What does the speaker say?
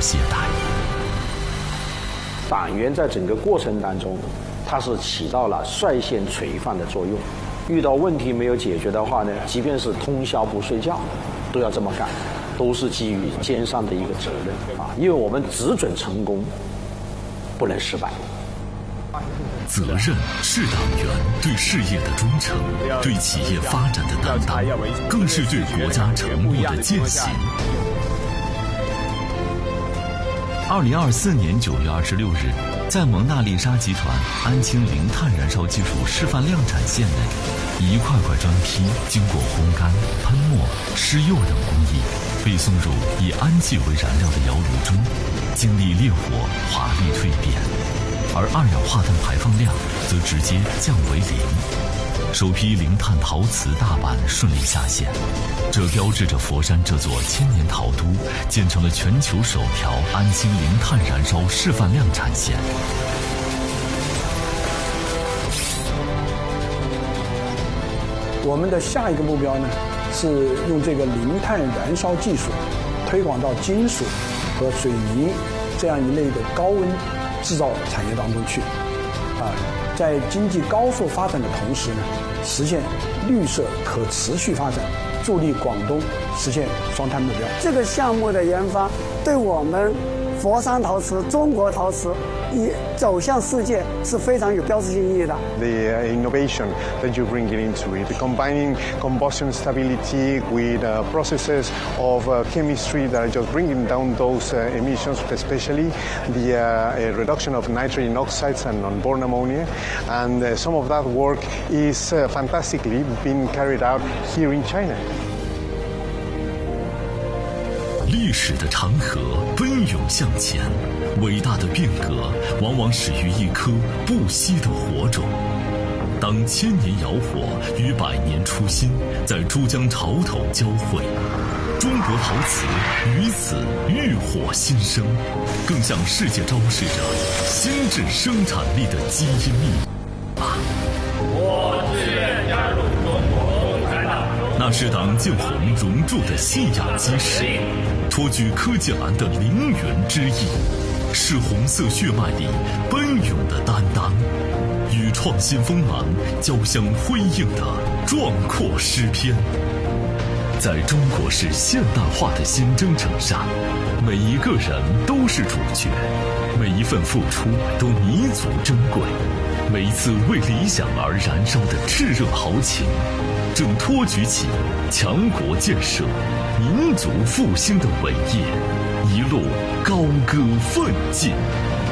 懈怠。 党员在整个过程当中，它是起到了率先垂范的作用。遇到问题没有解决的话呢，即便是通宵不睡觉，都要这么干，都是基于肩上的一个责任啊！因为我们只准成功，不能失败。 责任是党员对事业的忠诚，对企业发展的担当，更是对国家承诺的践行。2024年9月26日，在蒙娜丽莎集团安氢零碳燃烧技术示范量产线内，一块块砖坯经过烘干、喷墨、施釉等工艺，被送入以氨气为燃料的窑炉中，经历烈火华丽蜕变，而二氧化碳排放量则直接降为0。首批零碳陶瓷大板顺利下线，这标志着佛山这座千年陶都建成了全球首条安氢零碳燃烧示范量产线。 我们的下一个目标呢，是用这个零碳燃烧技术推广到金属和水泥这样一类的高温制造产业当中去。在经济高速发展的同时呢，实现绿色可持续发展，助力广东实现双碳目标。 这个项目的研发对我们佛山陶瓷、中国陶瓷走向世界是非常有标志性意义的。 The innovation that you bring into it, combining combustion stability with processes of chemistry that are just bringing down those emissions, especially the reduction of nitrogen oxides and onboard ammonia. And some of that work is fantastically being carried out here in China. 历史的长河奔涌向前，伟大的变革往往始于一颗不息的火种。当千年窑火与百年初心在珠江潮头交汇，中国陶瓷于此浴火新生，更向世界昭示着新质生产力的基因密码。 我自愿加入中国共产党。 那是党建红熔铸的信仰基石，托举科技蓝的凌云之意，是红色血脉里奔涌的担当，与创新锋芒交相辉映的壮阔诗篇。在中国式现代化的新征程上，每一个人都是主角，每一份付出都弥足珍贵，每一次为理想而燃烧的炽热豪情，正托举起强国建设、民族复兴的伟业，一路高歌奋进。